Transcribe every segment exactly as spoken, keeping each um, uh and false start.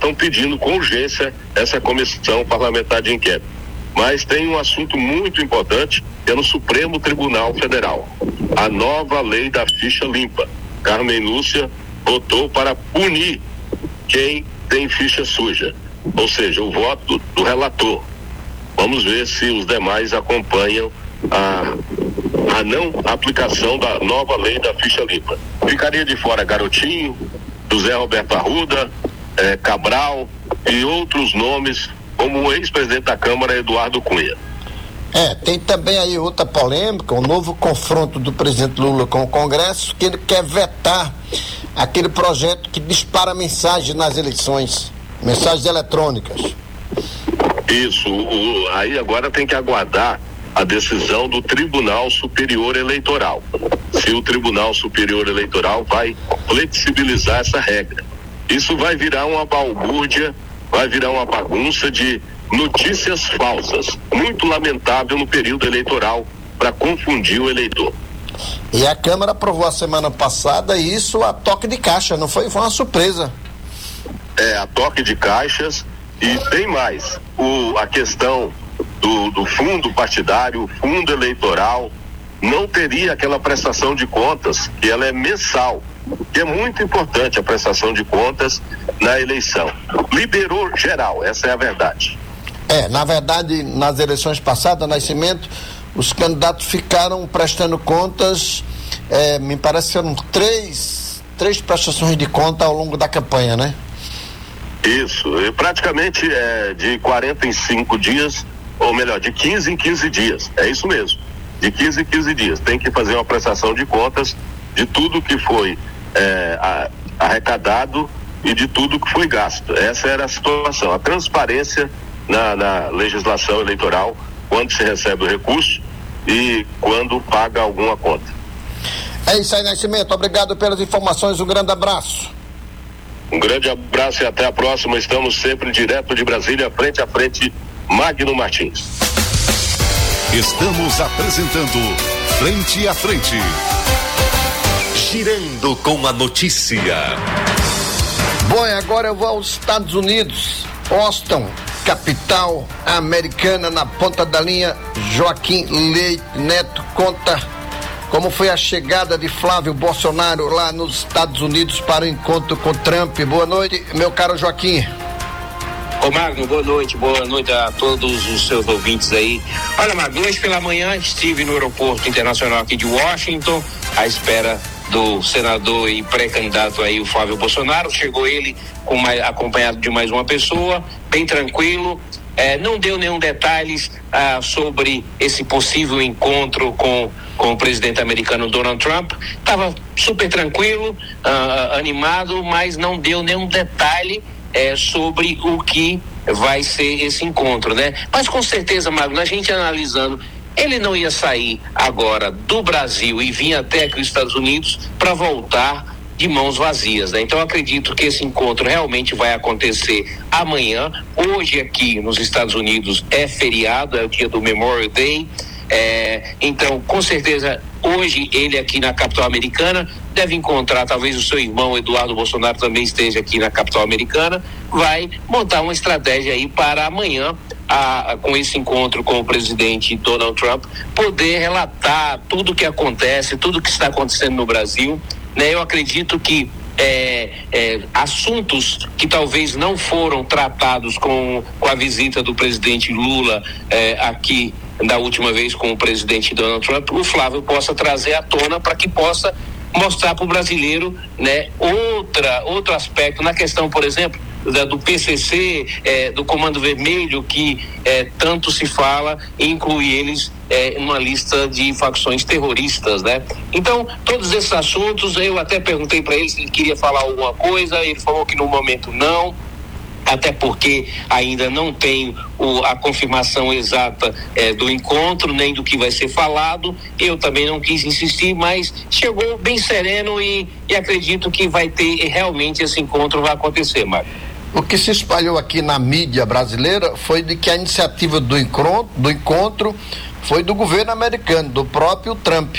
estão pedindo com urgência essa comissão parlamentar de inquérito. Mas tem um assunto muito importante, que é no Supremo Tribunal Federal. A nova lei da ficha limpa. Carmen Lúcia votou para punir quem tem ficha suja, ou seja, o voto do, do relator. Vamos ver se os demais acompanham a, a não aplicação da nova lei da ficha limpa. Ficaria de fora Garotinho, José Roberto Arruda, eh, Cabral e outros nomes, como o ex-presidente da Câmara, Eduardo Cunha. É, tem também aí outra polêmica, o novo confronto do presidente Lula com o Congresso, que ele quer vetar aquele projeto que dispara mensagens nas eleições, mensagens eletrônicas. Isso, o, aí agora tem que aguardar a decisão do Tribunal Superior Eleitoral. Se o Tribunal Superior Eleitoral vai flexibilizar essa regra. Isso vai virar uma balbúrdia, vai virar uma bagunça de notícias falsas, muito lamentável no período eleitoral, para confundir o eleitor. E a Câmara aprovou a semana passada isso a toque de caixa, não foi? Foi uma surpresa. É, a toque de caixas, e tem mais, o, a questão do, do fundo partidário, o fundo eleitoral, não teria aquela prestação de contas, que ela é mensal, que é muito importante a prestação de contas na eleição. Liberou geral, essa é a verdade. É, na verdade, nas eleições passadas, Nascimento, os candidatos ficaram prestando contas, é, me parece que eram três, três prestações de conta ao longo da campanha, né? Isso, e praticamente é de quarenta e cinco dias, ou melhor, de quinze em quinze dias, é isso mesmo, de quinze em quinze dias, tem que fazer uma prestação de contas de tudo que foi é, a, arrecadado e de tudo que foi gasto. Essa era a situação, a transparência na, na legislação eleitoral, quando se recebe o recurso e quando paga alguma conta. É isso aí, Nascimento, obrigado pelas informações, um grande abraço. Um grande abraço e até a próxima. Estamos sempre direto de Brasília, frente a frente, Magno Martins. Estamos apresentando Frente a Frente. Girando com a notícia. Bom, agora eu vou aos Estados Unidos, Austin, capital americana, na ponta da linha. Joaquim Leite Neto conta como foi a chegada de Flávio Bolsonaro lá nos Estados Unidos para o encontro com Trump. Boa noite, meu caro Joaquim. Ô Magno, boa noite, boa noite a todos os seus ouvintes aí. Olha, Magno, hoje pela manhã estive no aeroporto internacional aqui de Washington, à espera do senador e pré-candidato aí, o Flávio Bolsonaro. Chegou ele com mais, acompanhado de mais uma pessoa, bem tranquilo. É, não deu nenhum detalhes ah, sobre esse possível encontro com, com o presidente americano Donald Trump. Estava super tranquilo, ah, animado, mas não deu nenhum detalhe eh, sobre o que vai ser esse encontro, né? Mas com certeza, Magno, a gente analisando, ele não ia sair agora do Brasil e vir até aqui os Estados Unidos para voltar de mãos vazias, né? Então acredito que esse encontro realmente vai acontecer amanhã. Hoje aqui nos Estados Unidos é feriado, é o dia do Memorial Day, é, então com certeza hoje ele aqui na capital americana deve encontrar, talvez o seu irmão Eduardo Bolsonaro também esteja aqui na capital americana, vai montar uma estratégia aí para amanhã, a, a, com esse encontro com o presidente Donald Trump, poder relatar tudo o que acontece, tudo o que está acontecendo no Brasil. Né, eu acredito que é, é, assuntos que talvez não foram tratados com, com a visita do presidente Lula é, aqui da última vez com o presidente Donald Trump, o Flávio possa trazer à tona para que possa mostrar para o brasileiro, né, outra, outro aspecto na questão, por exemplo, da, do P C C, é, do Comando Vermelho, que é, tanto se fala, e inclui eles é, numa lista de facções terroristas, né? Então, todos esses assuntos, eu até perguntei para ele se ele queria falar alguma coisa, ele falou que no momento não, até porque ainda não tem o, a confirmação exata é, do encontro, nem do que vai ser falado. Eu também não quis insistir, mas chegou bem sereno e, e acredito que vai ter, realmente esse encontro vai acontecer, Mário. O que se espalhou aqui na mídia brasileira foi de que a iniciativa do encontro, do encontro foi do governo americano, do próprio Trump.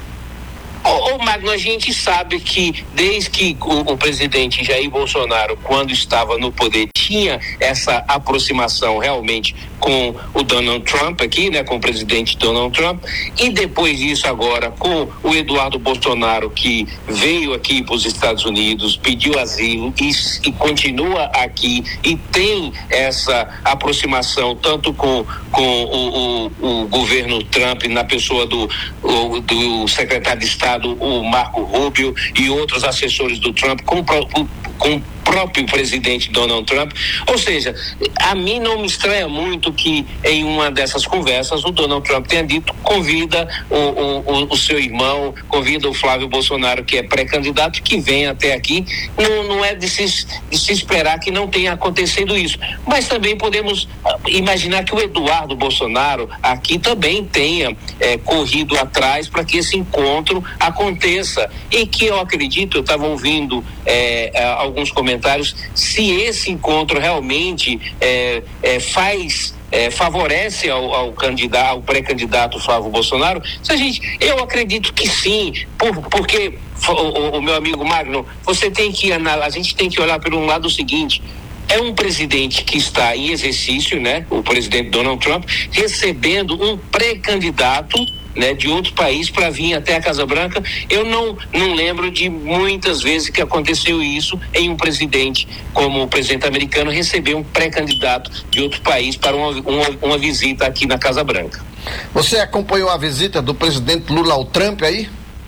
Ô, ô Magno, a gente sabe que desde que o, o presidente Jair Bolsonaro, quando estava no poder, tinha essa aproximação realmente com o Donald Trump aqui, né, com o presidente Donald Trump, e depois disso agora com o Eduardo Bolsonaro, que veio aqui para os Estados Unidos, pediu asilo e, e continua aqui e tem essa aproximação tanto com, com o, o, o governo Trump, na pessoa do, o, do secretário de Estado, o Marco Rubio, e outros assessores do Trump, com, com o próprio presidente Donald Trump. Ou seja, a mim não me estranha muito que em uma dessas conversas o Donald Trump tenha dito: convida o, o, o seu irmão, convida o Flávio Bolsonaro, que é pré-candidato, que vem até aqui. Não, não é de se, de se esperar que não tenha acontecido isso, mas também podemos imaginar que o Eduardo Bolsonaro aqui também tenha é, corrido atrás para que esse encontro aconteça, e que eu acredito, eu estava ouvindo é, alguns comentários, se esse encontro realmente é, é, faz É, favorece ao, ao candidato, ao pré-candidato Flávio Bolsonaro. Se a gente, eu acredito que sim, por, porque o, o, o meu amigo Magno, você tem que a gente tem que olhar pelo um lado seguinte: é um presidente que está em exercício, né? O presidente Donald Trump recebendo um pré-candidato, né, de outro país para vir até a Casa Branca. Eu não, não lembro de muitas vezes que aconteceu isso em um presidente como o presidente americano receber um pré-candidato de outro país para uma, uma, uma visita aqui na Casa Branca. Você acompanhou a visita do presidente Lula ao Trump aí?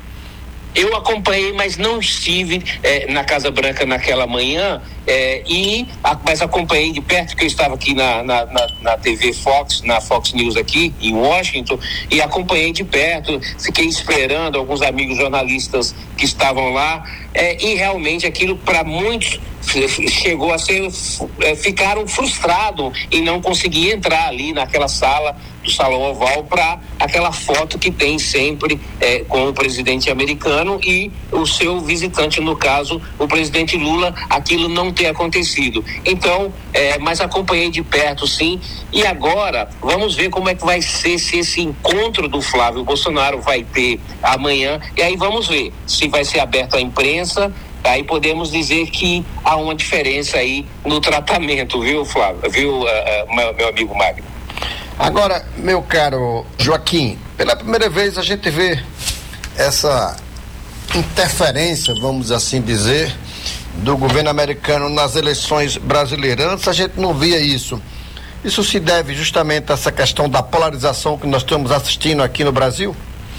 Eu acompanhei, mas não estive eh, na Casa Branca naquela manhã, eh, e, a, mas acompanhei de perto, que eu estava aqui na, na, na, na T V Fox, na Fox News aqui em Washington, e acompanhei de perto, fiquei esperando alguns amigos jornalistas que estavam lá, eh, e realmente aquilo para muitos chegou a ser, eh, ficaram frustrados em não conseguir entrar ali naquela sala do Salão Oval para aquela foto que tem sempre eh, com o presidente americano e o seu visitante, no caso o presidente Lula, aquilo não ter acontecido. Então, eh, mas acompanhei de perto, sim, e agora vamos ver como é que vai ser, se esse encontro do Flávio Bolsonaro vai ter amanhã, e aí vamos ver se vai ser aberto à imprensa. Aí podemos dizer que há uma diferença aí no tratamento, viu, Flávio? Viu, uh, uh, meu, meu amigo Magno? Agora, meu caro Joaquim, pela primeira vez a gente vê essa interferência, vamos assim dizer, do governo americano nas eleições brasileiras. Antes a gente não via isso. Isso se deve justamente a essa questão da polarização que nós estamos assistindo aqui no Brasil?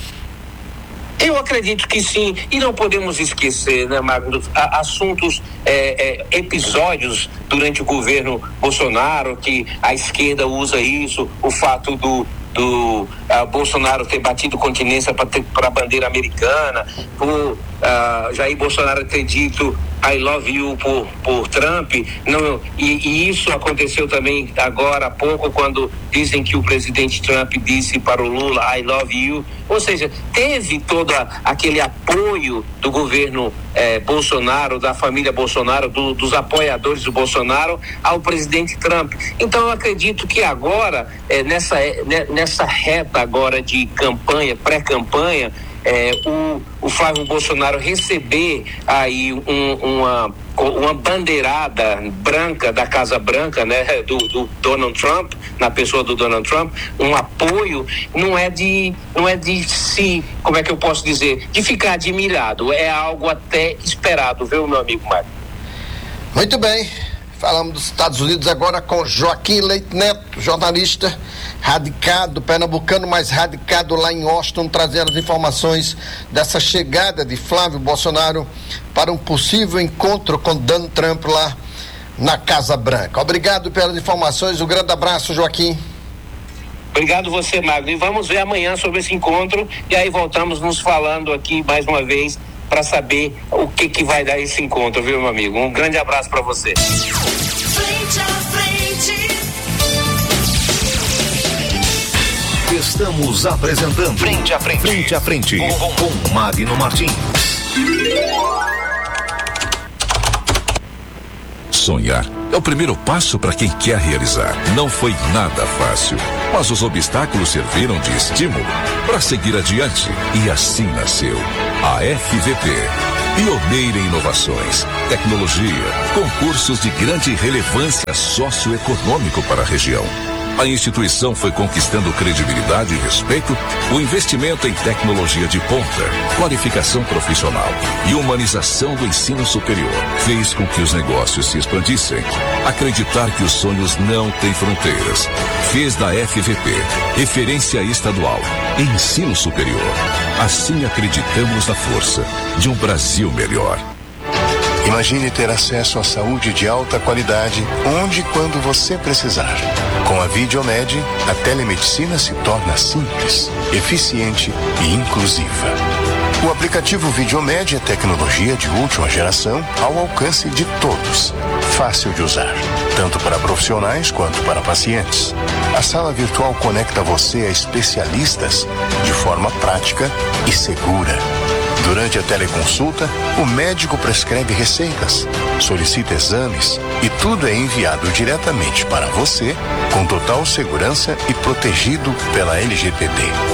Eu acredito que sim, e não podemos esquecer, né, Magno, assuntos, é, é, episódios durante o governo Bolsonaro, que a esquerda usa isso, o fato do do uh, Bolsonaro ter batido continência para a bandeira americana, por uh, Jair Bolsonaro ter dito I love you por, por Trump, não, e, e isso aconteceu também agora há pouco, quando dizem que o presidente Trump disse para o Lula I love you, ou seja, teve todo aquele apoio do governo eh, Bolsonaro, da família Bolsonaro, do, dos apoiadores do Bolsonaro ao presidente Trump. Então eu acredito que agora, eh, nessa, né, nessa reta agora de campanha, pré-campanha, É, o, o Flávio Bolsonaro receber aí um, uma, uma bandeirada branca da Casa Branca, né, do, do Donald Trump, na pessoa do Donald Trump, um apoio, não é de, não é de se, como é que eu posso dizer, de ficar admirado, é algo até esperado, viu, meu amigo Mário? Muito bem. Falamos dos Estados Unidos agora com Joaquim Leite Neto, jornalista radicado, pernambucano, mas radicado lá em Washington, trazendo as informações dessa chegada de Flávio Bolsonaro para um possível encontro com Donald Trump lá na Casa Branca. Obrigado pelas informações, um grande abraço, Joaquim. Obrigado você, Magno, e vamos ver amanhã sobre esse encontro, e aí voltamos nos falando aqui mais uma vez para saber o que que vai dar esse encontro, viu, meu amigo? Um grande abraço para você. Frente a frente. Estamos apresentando Frente a frente. Frente a frente com Magno Martins. Sonhar é o primeiro passo para quem quer realizar. Não foi nada fácil, mas os obstáculos serviram de estímulo para seguir adiante. E assim nasceu a F V P. Pioneira em inovações, tecnologia, concursos de grande relevância socioeconômico para a região. A instituição foi conquistando credibilidade e respeito. O investimento em tecnologia de ponta, qualificação profissional e humanização do ensino superior fez com que os negócios se expandissem. Acreditar que os sonhos não têm fronteiras fez da F V P referência estadual em ensino superior. Assim acreditamos na força de um Brasil melhor. Imagine ter acesso à saúde de alta qualidade onde e quando você precisar. Com a Videomed, a telemedicina se torna simples, eficiente e inclusiva. O aplicativo Videomed é tecnologia de última geração ao alcance de todos. Fácil de usar, tanto para profissionais quanto para pacientes. A sala virtual conecta você a especialistas de forma prática e segura. Durante a teleconsulta, o médico prescreve receitas, solicita exames e tudo é enviado diretamente para você, com total segurança e protegido pela L G P D.